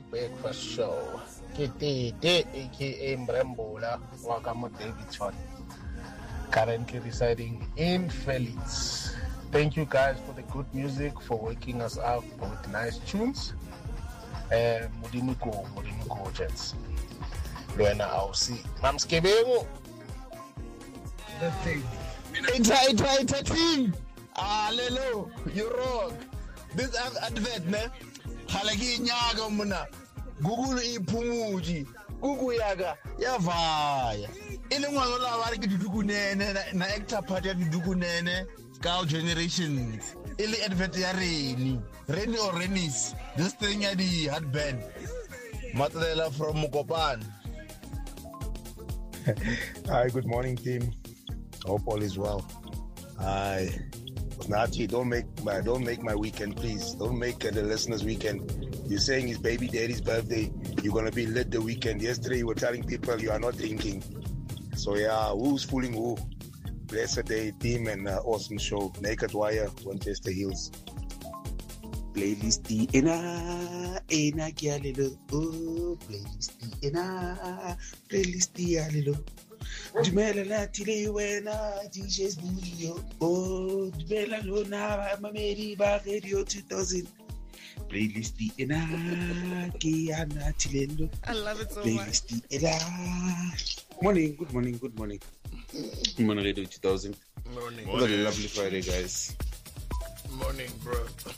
Breakfast Show. Kitete, aka Mrembola, Wakamo Davidson. Currently residing in Felix. Thank you guys for the good music, for waking us up with nice tunes. Mudimiko, gents. Luena, I'll see. Mams Kebego. It's a team. Lelo, you wrong. This advert, ne? Halagi nyaga muna. Google ipumuji. Google yaga. Yavaya. Ile ngwalola wari kiduduku nene na actor party ya kiduduku nene. Cow generations. Ile advert ya Reni. Reni or Renis. This thing ya di headband. Matadela from Mukopan. Hi, good morning, team. Hope all is well. Hi, Nachi, don't make my weekend, please. Don't make the listeners' weekend. You're saying it's baby daddy's birthday. You're gonna be lit the weekend. Yesterday you were telling people you are not drinking. So yeah, who's fooling who? Blessed day, team, and awesome show. Naked Wire, Winchester Hills. Playlist ena kialelo. Oh, playlist ena kialelo. Dumela la tile wena DJs Buyo. Oh, dumela lona mamedi ba Radio 2000. Playlist ena kiana tilelo. I love it so Playlist much. ena. Good morning. Good morning, Radio 2000. Morning. What a lovely Friday, guys. Morning, bro.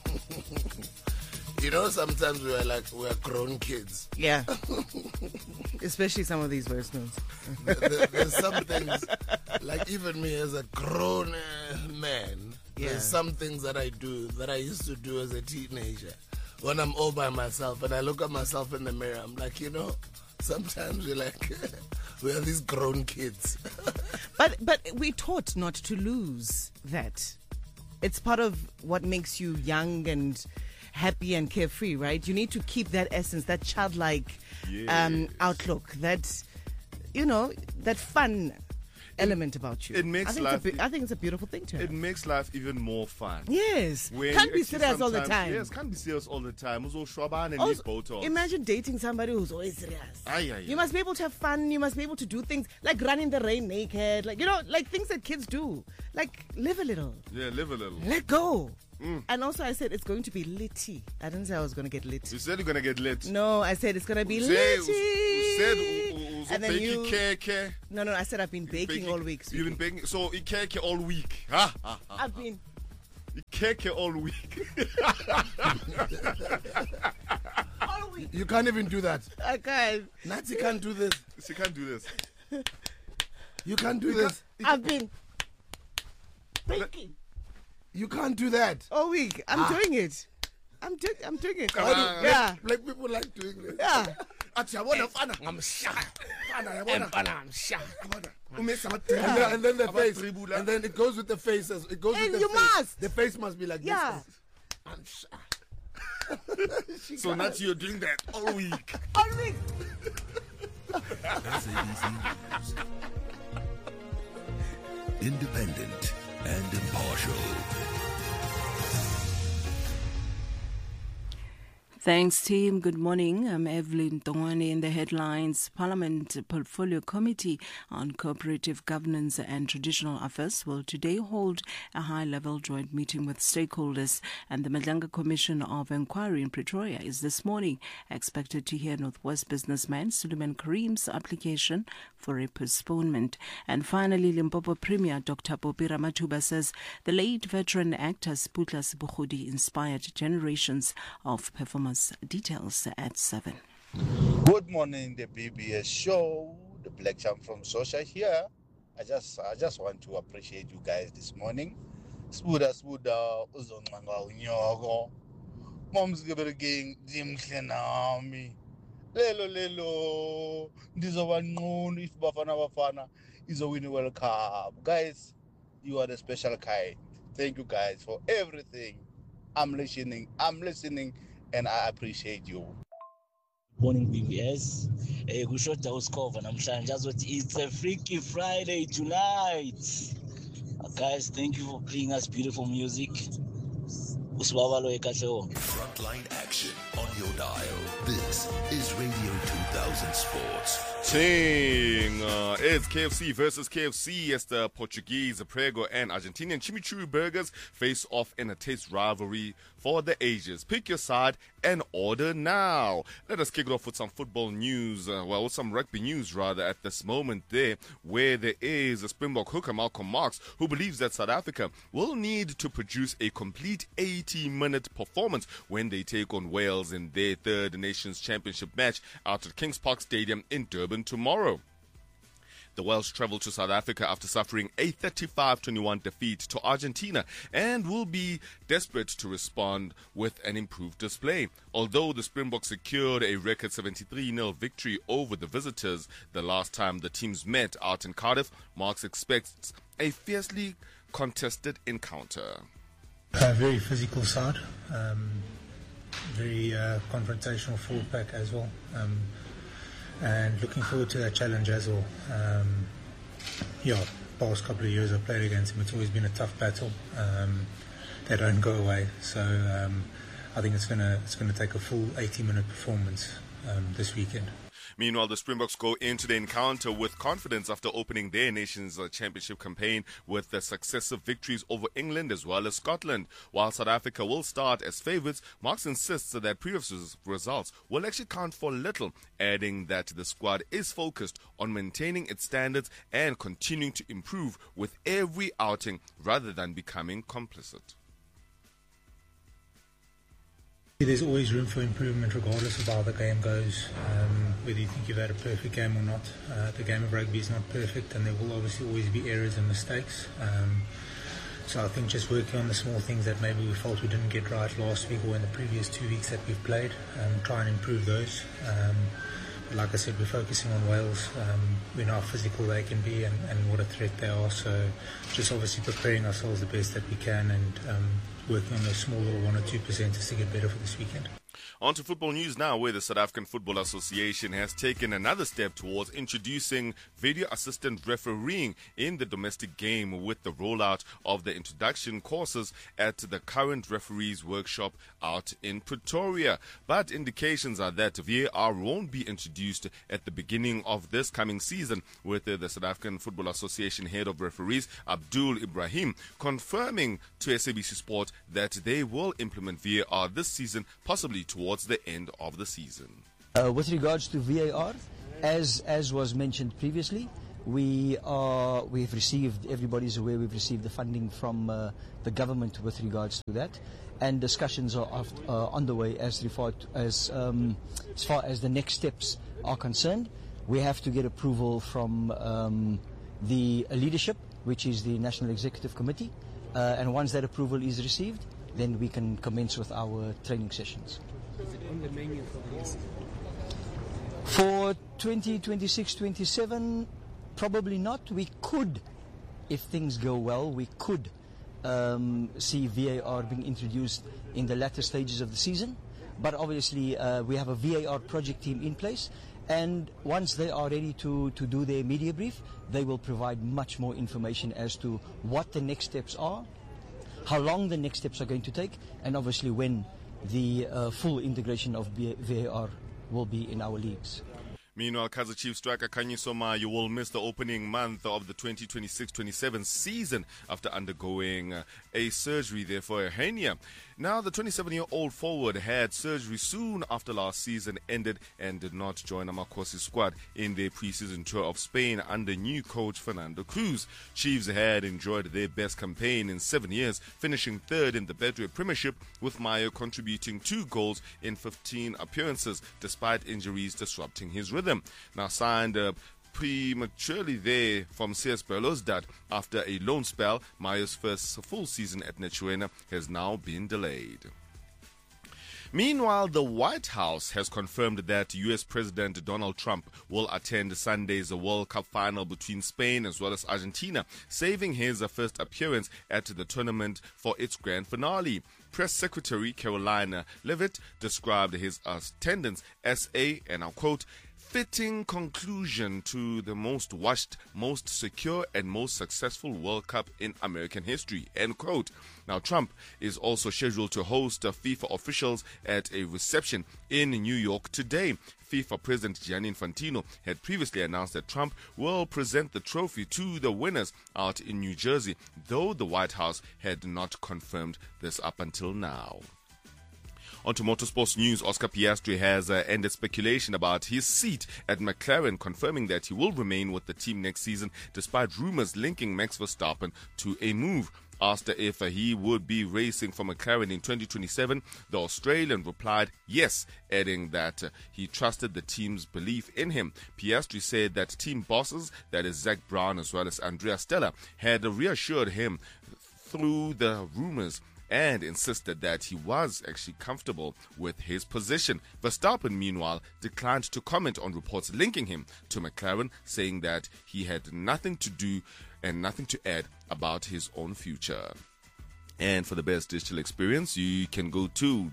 You know, sometimes we're grown kids. Yeah. Especially some of these voice notes. There's some things, like even me as a grown man, there's some things that I do that I used to do as a teenager. When I'm all by myself and I look at myself in the mirror, I'm like, you know, sometimes we're like, we are these grown kids. But we're taught not to lose that. It's part of what makes you young and happy and carefree, right? You need to keep that essence, that childlike outlook, that, you know, that fun element about you. It makes life. I think it's a beautiful thing to have. It makes life even more fun. Yes. Can't be serious all the time. Yes, can't be serious all the time. Also, imagine dating somebody who's always serious. Aye. You must be able to have fun. You must be able to do things like run in the rain naked. Like, you know, like things that kids do. Like, live a little. Yeah, live a little. Let go. And also I said it's going to be litty. I didn't say I was going to get lit. You said you're going to get lit. No, I said it's going to be litty. And then you... No, I said I've been baking all week. You've been baking? So, ikeke all week. I've been... Ikeke all week. all week. You can't even do that. I can't. Natty can't do this. She can't do this. You can't do this. I've been baking. You can't do that. All week. I'm doing it. I'm doing it. Yeah. Like people like doing this. Yeah. I'm shy. And then the face. And then it goes with the faces. It goes with the face. Must. The face must be like this. I'm shy. So Natty, you're doing that all week. All week. Independent and impartial. Thanks, team. Good morning. I'm Evelyn Tongwane. In the headlines, Parliament Portfolio Committee on Cooperative Governance and Traditional Affairs will today hold a high-level joint meeting with stakeholders, and the Madlanga Commission of Inquiry in Pretoria is this morning expected to hear Northwest businessman Suleiman Karim's application for a postponement. And finally, Limpopo Premier Dr. Popi Ramathuba says the late veteran actor Sputla Sibukhudi inspired generations of performers. Details at 7. Good morning, the BBS show. The Black Champ from Social here. I just want to appreciate you guys this morning. Spuda uzonqanga unyoko. Mom's gebering dimhle nami. Lelo ndizoba nqunu if bafana izowin World Cup. Guys, you are the special kind. Thank you guys for everything. I'm listening. And I appreciate you. Morning BBS. Kushoda uskova namhlanje azothi it's a Freaky Friday tonight. Guys, thank you for playing us beautiful music. usibabalo ekahle wonke. Frontline action on your dial. This is Radio 2000 Sports. Ting, it's KFC versus KFC as the Portuguese Prego and Argentinian chimichurri burgers face off in a taste rivalry for the ages. Pick your side and order now. Let us kick it off with some football news, with some rugby news rather at this moment there, where there is a Springbok hooker, Malcolm Marx, who believes that South Africa will need to produce a complete 80-minute performance when they take on Wales in their third Nations Championship match out at Kings Park Stadium in Durban tomorrow. The Welsh travel to South Africa after suffering a 35-21 defeat to Argentina and will be desperate to respond with an improved display. Although the Springboks secured a record 73-0 victory over the visitors the last time the teams met out in Cardiff, Marx expects a fiercely contested encounter. A very physical side, very confrontational full pack as well. And looking forward to that challenge as well. Past couple of years I've played against him, it's always been a tough battle. They don't go away, so I think it's gonna take a full 80-minute performance this weekend. Meanwhile, the Springboks go into the encounter with confidence after opening their Nations Championship campaign with the successive victories over England as well as Scotland. While South Africa will start as favourites, Marx insists that previous results will actually count for little, adding that the squad is focused on maintaining its standards and continuing to improve with every outing rather than becoming complicit. There's always room for improvement regardless of how the game goes, whether you think you've had a perfect game or not. The game of rugby is not perfect and there will obviously always be errors and mistakes. So I think just working on the small things that maybe we felt we didn't get right last week or in the previous 2 weeks that we've played, try and improve those. But like I said, we're focusing on Wales. We know how physical they can be and what a threat they are. So just obviously preparing ourselves the best that we can and working on those small little 1 or 2% just to get better for this weekend. On to football news now, where the South African Football Association has taken another step towards introducing video assistant refereeing in the domestic game with the rollout of the introduction courses at the current referees workshop out in Pretoria. But indications are that VAR won't be introduced at the beginning of this coming season, with the South African Football Association head of referees, Abdul Ibrahim, confirming to SABC Sport that they will implement VAR this season, possibly towards the end of the season. With regards to VAR, as was mentioned previously, we've received, everybody's aware, we've received the funding from the government with regards to that, and discussions are underway as far as the next steps are concerned. We have to get approval from the leadership, which is the National Executive Committee, and once that approval is received, then we can commence with our training sessions. Is it on the menu for this? For 2026-27, probably not. We could, if things go well, we could see VAR being introduced in the latter stages of the season. But obviously, we have a VAR project team in place, and once they are ready to do their media brief, they will provide much more information as to what the next steps are, how long the next steps are going to take, and obviously when the full integration of VAR will be in our leagues. Meanwhile, Kaizer Chiefs striker Kanye Somayu will miss the opening month of the 2026-27 season after undergoing a surgery there for a hernia. Now, the 27-year-old forward had surgery soon after last season ended and did not join Amakosi's squad in their preseason tour of Spain under new coach Fernando Cruz. Chiefs had enjoyed their best campaign in 7 years, finishing third in the Betway Premiership, with Mayo contributing 2 goals in 15 appearances despite injuries disrupting his rhythm. Now signed prematurely there from CS Belouizdad after a loan spell, Mayo's first full season at Netsuena has now been delayed. Meanwhile, the White House has confirmed that U.S. President Donald Trump will attend Sunday's World Cup final between Spain as well as Argentina, saving his first appearance at the tournament for its grand finale. Press Secretary Carolina Levitt described his attendance as a, and I'll quote, fitting conclusion to the most watched, most secure, and most successful World Cup in American history, end quote. Now, Trump is also scheduled to host FIFA officials at a reception in New York today. FIFA President Gianni Infantino had previously announced that Trump will present the trophy to the winners out in New Jersey, though the White House had not confirmed this up until now. On to motorsports news, Oscar Piastri has ended speculation about his seat at McLaren, confirming that he will remain with the team next season despite rumors linking Max Verstappen to a move. Asked if he would be racing for McLaren in 2027, the Australian replied yes, adding that he trusted the team's belief in him. Piastri said that team bosses, that is Zach Brown as well as Andrea Stella, had reassured him through the rumors and insisted that he was actually comfortable with his position. Verstappen, meanwhile, declined to comment on reports linking him to McLaren, saying that he had nothing to do and nothing to add about his own future. And for the best digital experience, you can go to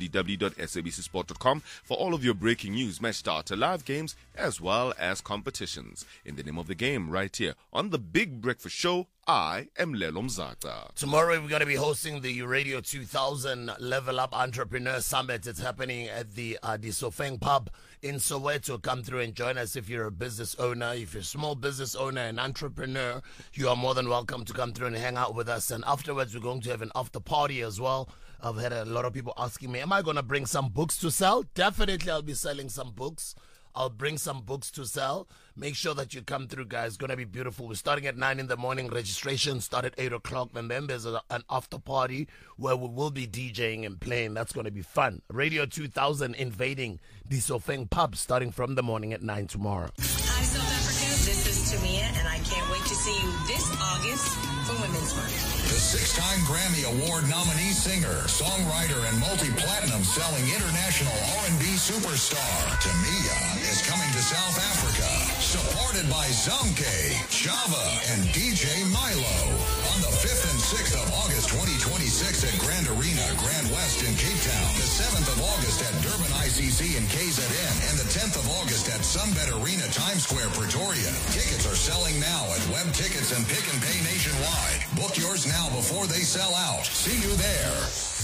www.sabcsport.com for all of your breaking news, match data, live games, as well as competitions. In the name of the game, right here on the Big Breakfast Show, I am Lelo Mzata. Tomorrow we're going to be hosting the Radio 2000 Level Up Entrepreneur Summit. It's happening at the Sofeng Pub in Soweto. Come through and join us if you're a business owner. If you're a small business owner and entrepreneur, you are more than welcome to come through and hang out with us. And afterwards, we're going to have an after party as well. I've had a lot of people asking me, am I going to bring some books to sell? Definitely, I'll be selling some books. I'll bring some books to sell. Make sure that you come through, guys. It's going to be beautiful. We're starting at 9 in the morning. Registration start at 8 o'clock. And then there's an after party where we will be DJing and playing. That's going to be fun. Radio 2000 invading the Sofeng Pub starting from the morning at 9 tomorrow. Hi, South Africa. This is Tamia, and I can't wait to see you this August for Women's Month. The 6-time Grammy Award nominee singer, songwriter, and multi-platinum selling international R&B superstar Tamia is coming to South Africa, supported by Zamke, Java, and DJ Milo on the 5th and 6th of August 2026 at Grand Arena, Grand West in Cape Town, the 7th of August at Durban ICC in KZN, and the 10th of August at Sunbet Arena, Times Square, Pretoria. Tickets are selling now at Web Tickets and Pick and Pay nationwide. Book yours now before they sell out. See you there.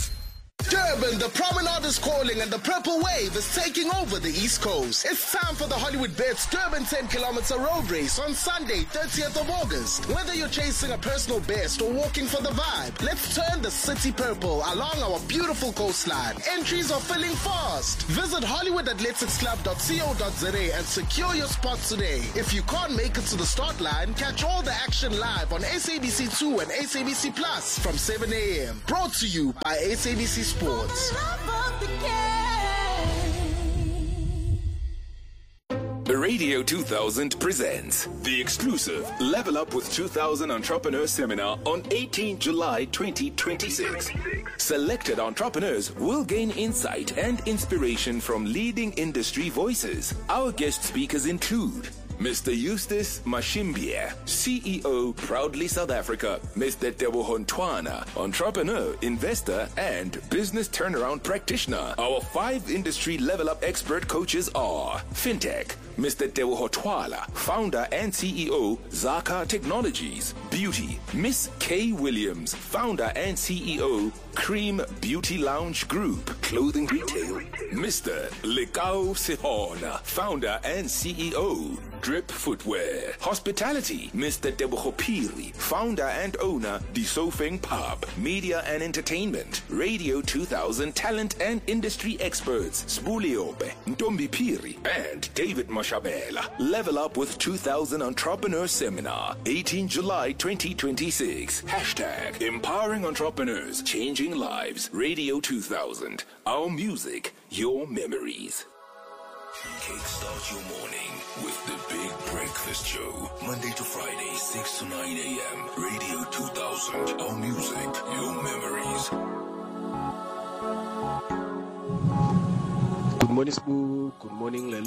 Durban, the promenade is calling and the purple wave is taking over the East Coast. It's time for the Hollywood Bets Durban 10-kilometer road race on Sunday, 30th of August. Whether you're chasing a personal best or walking for the vibe, let's turn the city purple along our beautiful coastline. Entries are filling fast. Visit HollywoodAthleticsClub.co.za and secure your spot today. If you can't make it to the start line, catch all the action live on SABC2 and SABC Plus from 7 a.m. Brought to you by SABC Sports. Radio 2000 presents the exclusive Level Up with 2000 Entrepreneur Seminar on 18 July 2026. Selected entrepreneurs will gain insight and inspiration from leading industry voices. Our guest speakers include Mr. Eustace Mashimbia, CEO, Proudly South Africa. Mr. Teboho Ntwana, entrepreneur, investor, and business turnaround practitioner. Our 5 industry level up expert coaches are FinTech, Mr. Teboho Ntwana, founder and CEO, Zaka Technologies. Beauty, Miss Kay Williams, founder and CEO, Cream Beauty Lounge Group, clothing retail. Mr. Lekao Sehona, founder and CEO, Drip Footwear. Hospitality, Mr. Teboho Piri, founder and owner, The Sofeng Pub. Media and entertainment, Radio 2000 talent and industry experts, Spuliope, Ntombi Piri, and David Mashabela. Level Up with 2000 Entrepreneur Seminar, 18 July 2026. Hashtag Empowering Entrepreneurs, Changing Lives. Radio 2000. Our music, your memories. Kickstart your morning with the Big Breakfast Show. Monday to Friday, 6 to 9 a.m. Radio 2000. Our music, your memories. Good morning, Spoo. Good morning, Lelo.